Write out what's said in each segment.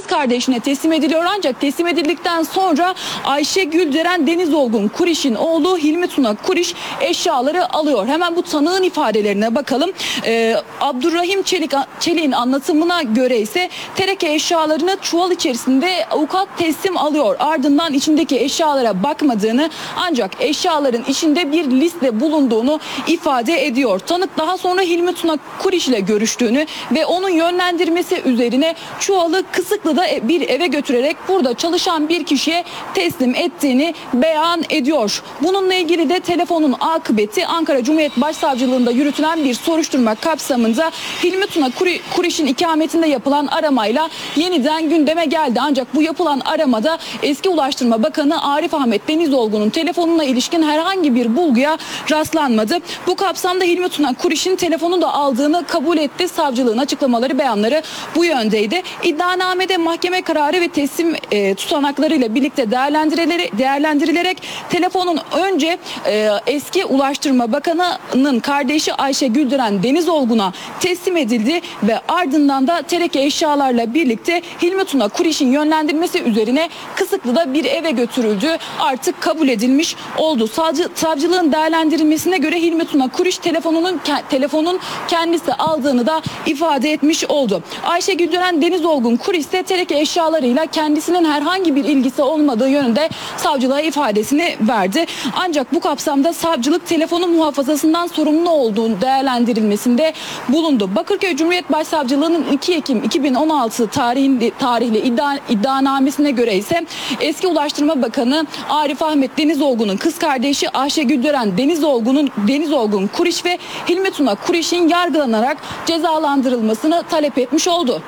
kardeşine teslim ediliyor, ancak teslim edildikten sonra Ayşe Gülderen Denizolgun Kuriş'in oğlu Hilmi Tuna eşyaları alıyor. Hemen bu tanığın ifadelerine bakalım. Abdurrahim Çelik'in anlatımına göre ise tereke eşyalarını çuval içerisinde avukat teslim alıyor. Ardından içindeki eşyalara bakmadığını, ancak eşyaların içinde bir liste bulunduğunu ifade ediyor. Tanık daha sonra Hilmi Tuna Kuriş ile görüştüğünü ve onun yönlendirmesi üzerine çuvalı Kısıklı'da bir eve götürerek burada çalışan bir kişiye teslim ettiğini beyan ediyor. Bununla ilgili de telefonun akıbeti Ankara Cumhuriyet Başsavcılığında yürütülen bir soruşturma kapsamında Hilmi Tuna Kuriş'in ikametinde yapılan aramayla yeniden gündeme geldi. Ancak bu yapılan aramada eski Ulaştırma Bakanı Arif Ahmet Denizolgun'un telefonuna ilişkin herhangi bir bulguya rastlanmadı. Bu kapsamda Hilmi Tuna Kuriş'in telefonu da aldığını kabul etti. Savcılığın açıklamaları, beyanları bu yöndeydi. İddianamede mahkeme kararı ve teslim tutanaklarıyla birlikte değerlendirilerek telefonun önce eski Ulaştırma Bakanı'nın kardeşi Ayşe Gülderen Denizolgun'a teslim edildi ve ardından da tereke eşyalarla birlikte Hilmi Tuna Kuriş'in yönlendirmesi üzerine Kısıklı'da bir eve götürüldü. Artık kabul edilmiş oldu. Savcılığın değerlendirilmesine göre Hilmi Tuna Kuriş telefonun kendisi aldığını da ifade etmiş oldu. Ayşe Gülderen Denizolgun Kuriş ise tereke eşyalarıyla kendisinin herhangi bir ilgisi olmadığı yönünde savcılığa ifadesini verdi. Ancak bu kapsamda savcılık telefonun muhafazasından sorumlu olduğunu değerlendirilmesinde bulundu. Bakırköy Cumhuriyet Başsavcılığı'nın 2 Ekim 2016 tarihli iddianamesine göre ise eski Ulaştırma Bakanı Arif Ahmet Denizolgun'un kız kardeşi Ayşe Gülderen Denizolgun Kuriş ve Hilmi Tuna Kuriş'in yargılanarak cezalandırılmasını talep etmiş oldu.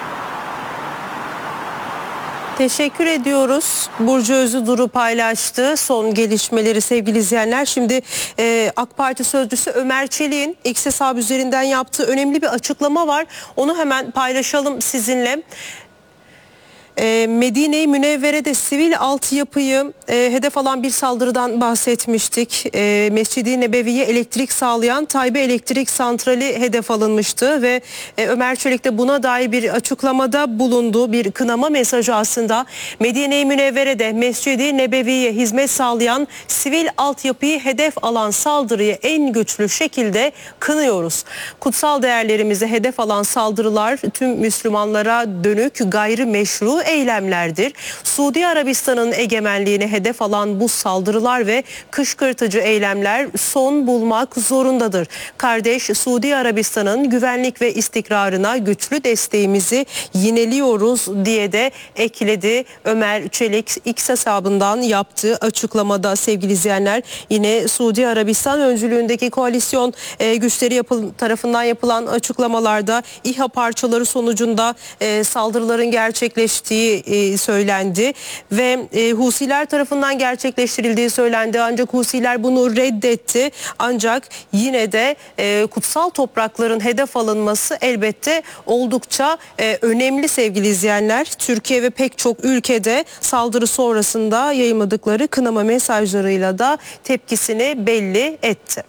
Teşekkür ediyoruz. Burcu Özüdur'u paylaştı son gelişmeleri sevgili izleyenler. Şimdi AK Parti sözcüsü Ömer Çelik'in X hesabı üzerinden yaptığı önemli bir açıklama var. Onu hemen paylaşalım sizinle. Medine-i Münevvere'de sivil altyapıyı hedef alan bir saldırıdan bahsetmiştik. Mescid-i Nebevi'ye elektrik sağlayan Taybe Elektrik Santrali hedef alınmıştı ve Ömer Çelik de buna dair bir açıklamada bulundu. Bir kınama mesajı aslında. Medine-i Münevvere'de Mescid-i Nebevi'ye hizmet sağlayan sivil altyapıyı hedef alan saldırıyı en güçlü şekilde kınıyoruz. Kutsal değerlerimize hedef alan saldırılar tüm Müslümanlara dönük gayrimeşru eylemlerdir. Suudi Arabistan'ın egemenliğine hedef alan bu saldırılar ve kışkırtıcı eylemler son bulmak zorundadır. Kardeş Suudi Arabistan'ın güvenlik ve istikrarına güçlü desteğimizi yineliyoruz diye de ekledi Ömer Çelik X hesabından yaptığı açıklamada sevgili izleyenler. Yine Suudi Arabistan öncülüğündeki koalisyon güçleri tarafından yapılan açıklamalarda İHA parçaları sonucunda saldırıların gerçekleştiği söylendi ve Husiler tarafından gerçekleştirildiği söylendi. Ancak Husiler bunu reddetti. Ancak yine de kutsal toprakların hedef alınması elbette oldukça önemli sevgili izleyenler. Türkiye ve pek çok ülkede saldırı sonrasında yayımladıkları kınama mesajlarıyla da tepkisini belli etti.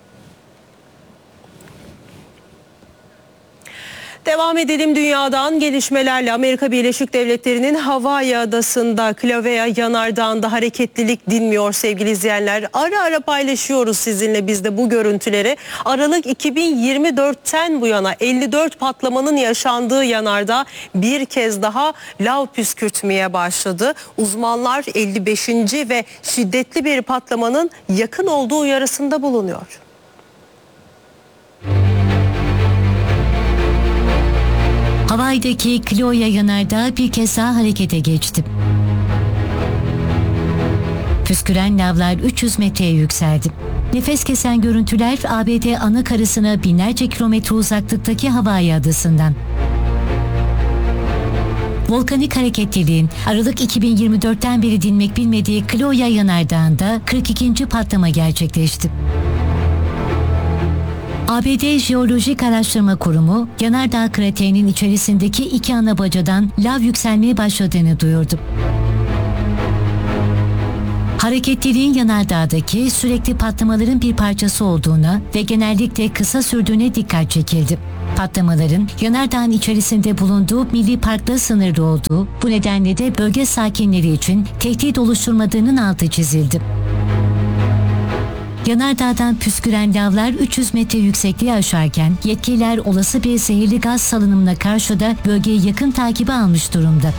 Devam edelim dünyadan gelişmelerle. Amerika Birleşik Devletleri'nin Hawaii adasında Kilauea yanardağında hareketlilik dinmiyor sevgili izleyenler. Ara ara paylaşıyoruz sizinle biz de bu görüntüleri. Aralık 2024'ten bu yana 54 patlamanın yaşandığı yanardağ bir kez daha lav püskürtmeye başladı. Uzmanlar 55. ve şiddetli bir patlamanın yakın olduğu uyarısında bulunuyor. Hawaii'deki Kilauea yanardağı bir kez daha harekete geçti. Püsküren lavlar 300 metreye yükseldi. Nefes kesen görüntüler ABD ana karasına binlerce kilometre uzaklıktaki Hawaii adasından. Volkanik hareketliliğin Aralık 2024'ten beri dinmek bilmediği Kilauea yanardağında 42. patlama gerçekleşti. ABD Jeolojik Araştırma Kurumu, yanardağ kraterinin içerisindeki 2 ana bacadan lav yükselmeye başladığını duyurdu. Hareketliliğin yanardağdaki sürekli patlamaların bir parçası olduğuna ve genellikle kısa sürdüğüne dikkat çekildi. Patlamaların yanardağın içerisinde bulunduğu milli parkla sınırlı olduğu, bu nedenle de bölge sakinleri için tehdit oluşturmadığının altı çizildi. Yanardağdan püsküren lavlar 300 metre yüksekliği aşarken yetkililer olası bir zehirli gaz salınımına karşı da bölgeyi yakın takibe almış durumda.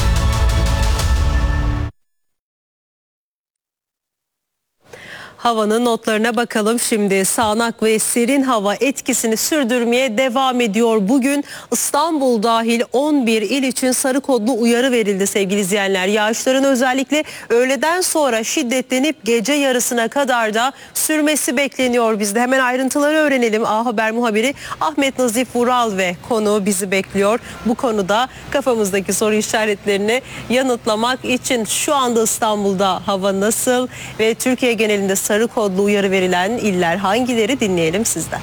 Havanın notlarına bakalım şimdi. Sağanak ve serin hava etkisini sürdürmeye devam ediyor. Bugün İstanbul dahil 11 il için sarı kodlu uyarı verildi sevgili izleyenler. Yağışların özellikle öğleden sonra şiddetlenip gece yarısına kadar da sürmesi bekleniyor. Biz de hemen ayrıntıları öğrenelim. A Haber muhabiri Ahmet Nazif Vural ve konuğu bizi bekliyor. Bu konuda kafamızdaki soru işaretlerini yanıtlamak için şu anda İstanbul'da hava nasıl ve Türkiye genelinde sarı kodlu uyarı verilen iller hangileri, dinleyelim sizden.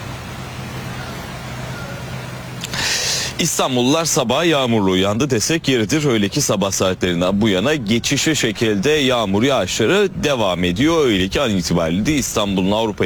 İstanbullular sabah yağmurlu uyandı desek yeridir. Öyle ki sabah saatlerinden bu yana geçişli şekilde yağmur yağışları devam ediyor. Öyle ki an itibariyle de İstanbul'un Avrupa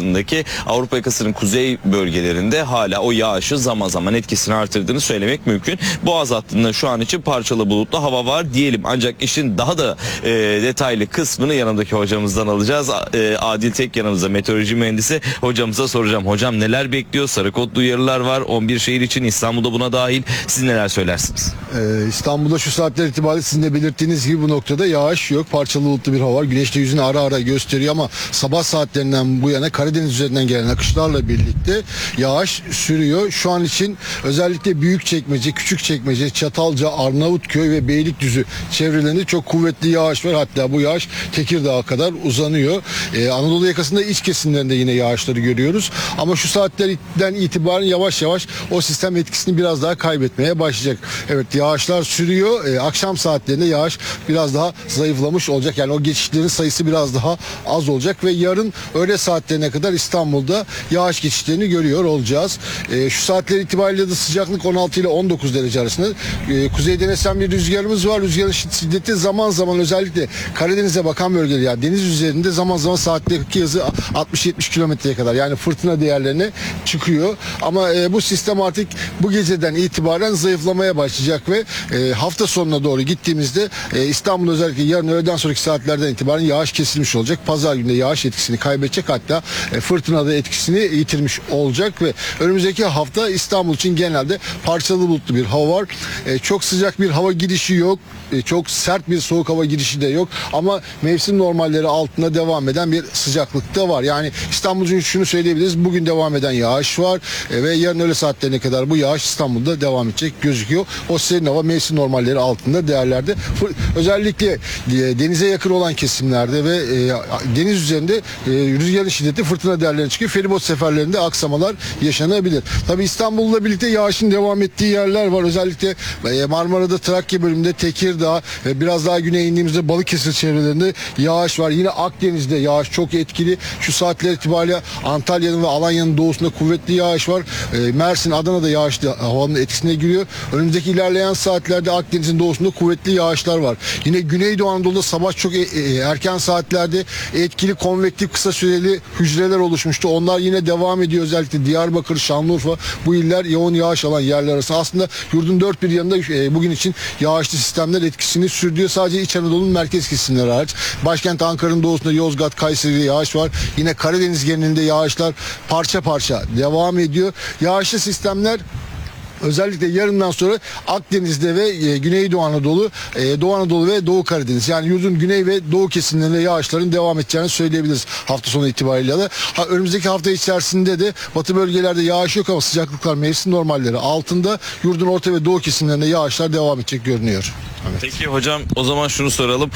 yakasının kuzey bölgelerinde hala o yağışı zaman zaman etkisini artırdığını söylemek mümkün. Boğaz hattında şu an için parçalı bulutlu hava var diyelim. Ancak işin daha da detaylı kısmını yanımdaki hocamızdan alacağız. Adil Tek yanımızda, meteoroloji mühendisi, hocamıza soracağım. Hocam neler bekliyor? Sarı kodlu uyarılar var 11 şehir için, İstanbul'da buna dahil. Siz neler söylersiniz? İstanbul'da şu saatler itibariyle sizin de belirttiğiniz gibi bu noktada yağış yok. Parçalı bulutlu bir hava var. Güneş de yüzünü ara ara gösteriyor ama sabah saatlerinden bu yana Karadeniz üzerinden gelen akışlarla birlikte yağış sürüyor. Şu an için özellikle Büyükçekmece, Küçükçekmece, Çatalca, Arnavutköy ve Beylikdüzü çevrelerinde çok kuvvetli yağış var. Hatta bu yağış Tekirdağ'a kadar uzanıyor. Anadolu yakasında iç kesimlerinde yine yağışları görüyoruz. Ama şu saatlerden itibaren yavaş yavaş o sistem etkisini biraz daha kaybetmeye başlayacak. Evet, yağışlar sürüyor. Akşam saatlerinde yağış biraz daha zayıflamış olacak. Yani o geçişlerin sayısı biraz daha az olacak ve yarın öğle saatlerine kadar İstanbul'da yağış geçişlerini görüyor olacağız. Şu saatler itibariyle de sıcaklık 16 ile 19 derece arasında. Kuzeyden esen bir rüzgarımız var. Rüzgarın şiddeti zaman zaman özellikle Karadeniz'e bakan bölgeler, yani deniz üzerinde zaman zaman saatteki hızı 60-70 kilometreye kadar, yani fırtına değerlerine çıkıyor. Ama bu sistem artık bu geceden itibaren zayıflamaya başlayacak ve hafta sonuna doğru gittiğimizde İstanbul özellikle yarın öğleden sonraki saatlerden itibaren yağış kesilmiş olacak. Pazar günü yağış etkisini kaybedecek, hatta fırtınada etkisini yitirmiş olacak ve önümüzdeki hafta İstanbul için genelde parçalı bulutlu bir hava var. Çok sıcak bir hava girişi yok. Çok sert bir soğuk hava girişi de yok ama mevsim normalleri altında devam eden bir sıcaklık da var. Yani İstanbul için şunu söyleyebiliriz: bugün devam eden yağış var ve yarın öğle saatlerine kadar bu yağış İstanbul'da devam edecek gözüküyor. O serin hava mevsim normalleri altında değerlerde. Özellikle denize yakın olan kesimlerde ve deniz üzerinde rüzgarın şiddeti fırtına değerlerine çıkıyor. Feribot seferlerinde aksamalar yaşanabilir. Tabii İstanbul'la birlikte yağışın devam ettiği yerler var. Özellikle Marmara'da, Trakya bölümünde, Tekirdağ ve biraz daha güneye indiğimizde Balıkesir çevrelerinde yağış var. Yine Akdeniz'de yağış çok etkili. Şu saatler itibariyle Antalya'nın ve Alanya'nın doğusunda kuvvetli yağış var. Mersin, Adana'da yağışlı havanın etkisine giriyor. Önümüzdeki ilerleyen saatlerde Akdeniz'in doğusunda kuvvetli yağışlar var. Yine Güneydoğu Anadolu'da sabah çok erken saatlerde etkili konvektif kısa süreli hücreler oluşmuştu. Onlar yine devam ediyor. Özellikle Diyarbakır, Şanlıurfa, bu iller yoğun yağış alan yerler arasında. Aslında yurdun dört bir yanında bugün için yağışlı sistemler etkisini sürdürüyor. Sadece İç Anadolu'nun merkez kesimleri hariç. Başkent Ankara'nın doğusunda Yozgat, Kayseri'de yağış var. Yine Karadeniz genelinde yağışlar parça parça devam ediyor. Yağışlı sistemler özellikle yarından sonra Akdeniz'de ve Güneydoğu Anadolu, Doğu Anadolu ve Doğu Karadeniz, yani yurdun güney ve doğu kesimlerinde yağışların devam edeceğini söyleyebiliriz hafta sonu itibariyle de. Önümüzdeki hafta içerisinde de batı bölgelerde yağış yok ama sıcaklıklar mevsim normalleri altında. Yurdun orta ve doğu kesimlerinde yağışlar devam edecek görünüyor. Evet. Peki hocam, o zaman şunu soralım.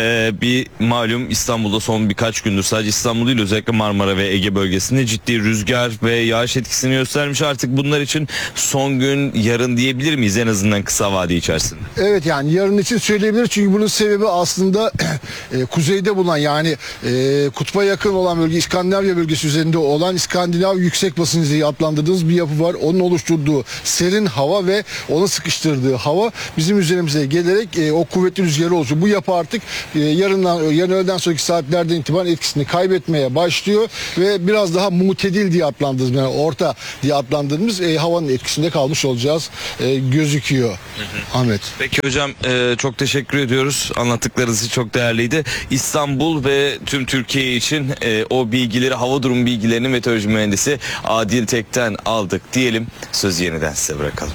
Bir malum İstanbul'da son birkaç gündür sadece İstanbul değil, özellikle Marmara ve Ege bölgesinde ciddi rüzgar ve yağış etkisini göstermiş. Artık bunlar için son gün yarın diyebilir miyiz, en azından kısa vade içerisinde? Evet, yani yarın için söyleyebiliriz çünkü bunun sebebi aslında kuzeyde bulunan, yani kutba yakın olan bölge, İskandinavya bölgesi üzerinde olan İskandinav yüksek basınç diye adlandırdığımız bir yapı var. Onun oluşturduğu serin hava ve onu sıkıştırdığı hava bizim üzerimize gelerek giderek o kuvvetli rüzgarı oluşuyor. Bu yapı artık yarın öğleden sonraki saatlerden itibaren etkisini kaybetmeye başlıyor ve biraz daha mutedil diye adlandırdığımız, yani orta diye adlandırdığımız havanın etkisinde kalmış olacağız gözüküyor. Ahmet. Peki hocam, çok teşekkür ediyoruz. Anlattıklarınız için çok değerliydi. İstanbul ve tüm Türkiye için o bilgileri, hava durumu bilgilerini meteoroloji mühendisi Adil Tek'ten aldık diyelim. Sözü yeniden size bırakalım.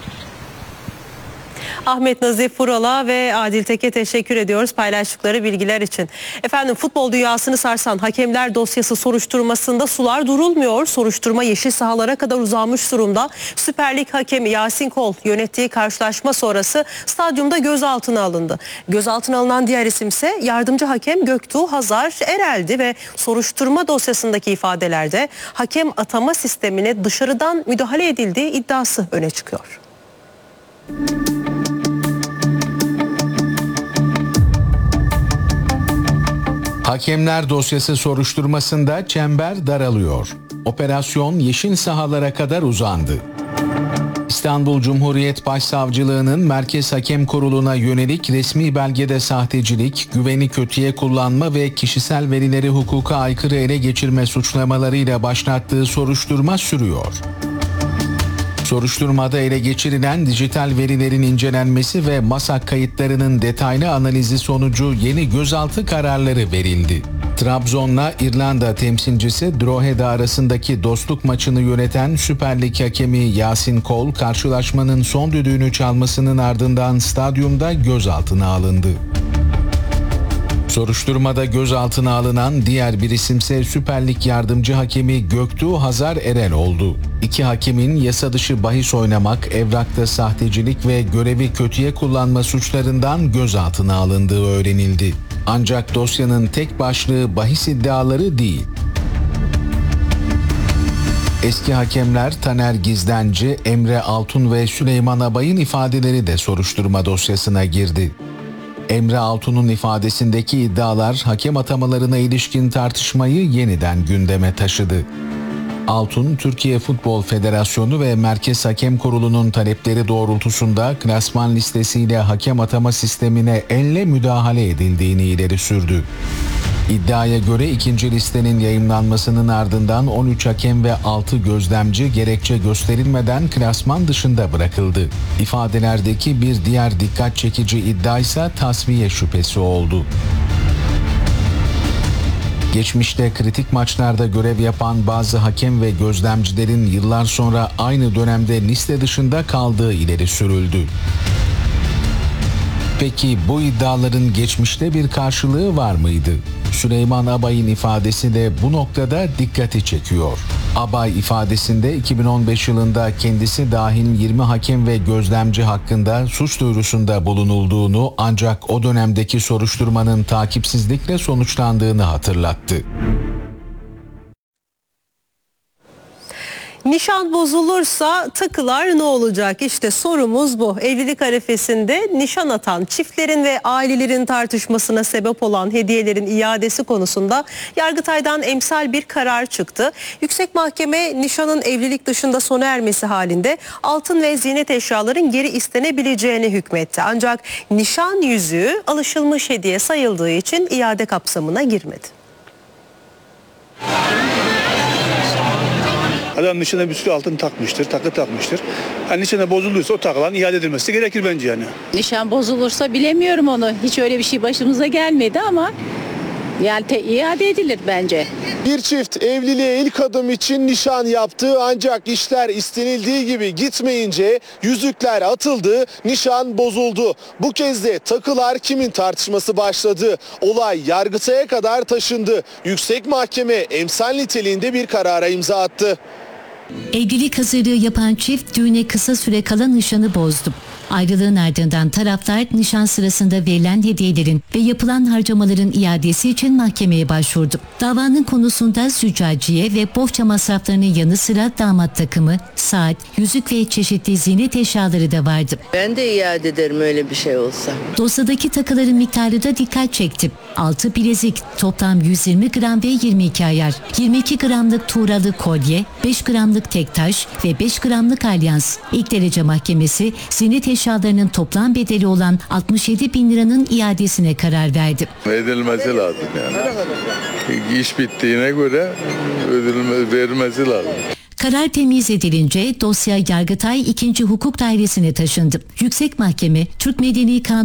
Ahmet Nazif Vural'a ve Adil Tek'e teşekkür ediyoruz paylaştıkları bilgiler için. Efendim, futbol dünyasını sarsan hakemler dosyası soruşturmasında sular durulmuyor. Soruşturma yeşil sahalara kadar uzanmış durumda. Süper Lig hakemi Yasin Kol yönettiği karşılaşma sonrası stadyumda gözaltına alındı. Gözaltına alınan diğer isim ise yardımcı hakem Göktuğ Hazar Erel'di ve soruşturma dosyasındaki ifadelerde hakem atama sistemine dışarıdan müdahale edildiği iddiası öne çıkıyor. Hakemler dosyası soruşturmasında çember daralıyor. Operasyon yeşil sahalara kadar uzandı. İstanbul Cumhuriyet Başsavcılığı'nın Merkez Hakem Kurulu'na yönelik resmi belgede sahtecilik, güveni kötüye kullanma ve kişisel verileri hukuka aykırı ele geçirme suçlamalarıyla başlattığı soruşturma sürüyor. Soruşturmada ele geçirilen dijital verilerin incelenmesi ve MASAK kayıtlarının detaylı analizi sonucu yeni gözaltı kararları verildi. Trabzon'la İrlanda temsilcisi Drogheda arasındaki dostluk maçını yöneten Süper Lig hakemi Yasin Kol, karşılaşmanın son düdüğünü çalmasının ardından stadyumda gözaltına alındı. Soruşturmada gözaltına alınan diğer bir isimse Süper Lig yardımcı hakemi Göktuğ Hazar Erel oldu. İki hakemin yasa dışı bahis oynamak, evrakta sahtecilik ve görevi kötüye kullanma suçlarından gözaltına alındığı öğrenildi. Ancak dosyanın tek başlığı bahis iddiaları değil. Eski hakemler Taner Gizlenci, Emre Altun ve Süleyman Abay'ın ifadeleri de soruşturma dosyasına girdi. Emre Altun'un ifadesindeki iddialar hakem atamalarına ilişkin tartışmayı yeniden gündeme taşıdı. Altun, Türkiye Futbol Federasyonu ve Merkez Hakem Kurulu'nun talepleri doğrultusunda klasman listesiyle hakem atama sistemine elle müdahale edildiğini ileri sürdü. İddiaya göre ikinci listenin yayımlanmasının ardından 13 hakem ve 6 gözlemci gerekçe gösterilmeden klasman dışında bırakıldı. İfadelerdeki bir diğer dikkat çekici iddia ise tasfiye şüphesi oldu. Geçmişte kritik maçlarda görev yapan bazı hakem ve gözlemcilerin yıllar sonra aynı dönemde liste dışında kaldığı ileri sürüldü. Peki bu iddiaların geçmişte bir karşılığı var mıydı? Süleyman Abay'ın ifadesi de bu noktada dikkati çekiyor. Abay ifadesinde 2015 yılında kendisi dahil 20 hakem ve gözlemci hakkında suç duyurusunda bulunulduğunu, ancak o dönemdeki soruşturmanın takipsizlikle sonuçlandığını hatırlattı. Nişan bozulursa takılar ne olacak? İşte sorumuz bu. Evlilik arifesinde nişan atan çiftlerin ve ailelerin tartışmasına sebep olan hediyelerin iadesi konusunda Yargıtay'dan emsal bir karar çıktı. Yüksek Mahkeme nişanın evlilik dışında sona ermesi halinde altın ve ziynet eşyaların geri istenebileceğini hükmetti. Ancak nişan yüzüğü alışılmış hediye sayıldığı için iade kapsamına girmedi. Adam nişana bir sürü altın takmıştır, takı takmıştır. Yani nişana bozulduysa o takılan iade edilmesi gerekir bence yani. Nişan bozulursa bilemiyorum onu. Hiç öyle bir şey başımıza gelmedi ama yani iade edilir bence. Bir çift evliliğe ilk adım için nişan yaptı, ancak işler istenildiği gibi gitmeyince yüzükler atıldı, nişan bozuldu. Bu kez de takılar kimin tartışması başladı. Olay Yargıtay'a kadar taşındı. Yüksek Mahkeme emsal niteliğinde bir karara imza attı. Evlilik hazırlığı yapan çift düğüne kısa süre kala nişanı bozdu. Ayrılığın ardından taraflar nişan sırasında verilen hediyelerin ve yapılan harcamaların iadesi için mahkemeye başvurdu. Davanın konusunda züccaciye ve bohça masraflarının yanı sıra damat takımı, saat, yüzük ve çeşitli ziynet eşyaları da vardı. Ben de iade ederim öyle bir şey olsa. Dosyadaki takıların miktarı da dikkat çekti. 6 bilezik, toplam 120 gram ve 22 ayar, 22 gramlık tuğralı kolye, 5 gramlık tek taş ve 5 gramlık alyans. İlk derece mahkemesi ziynet eşyalarının toplam bedeli olan 67 bin liranın iadesine karar verdi. Edilmesi lazım yani. İş bittiğine göre verilmesi lazım. Karar temyiz edilince dosya Yargıtay 2. Hukuk Dairesi'ne taşındı. Yüksek Mahkeme Türk Medeni Kanunu